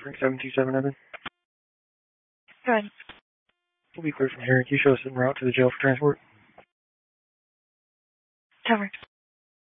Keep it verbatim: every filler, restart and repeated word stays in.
Frank seven two seven Evan. Good. We'll be clear from here. Can you show us en route to the jail for transport? Covered.